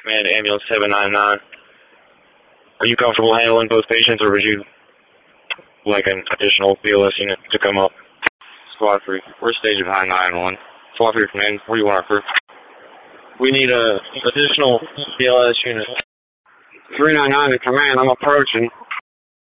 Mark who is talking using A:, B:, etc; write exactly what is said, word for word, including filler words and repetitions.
A: Command Ambulance seven nine nine. Are you comfortable handling both patients, or would you like an additional B L S unit to come up? Squad three, we're stage of high nine one. Squad three Command, where do you want our crew? We need a additional B L S unit.
B: three nine nine to Command, I'm approaching.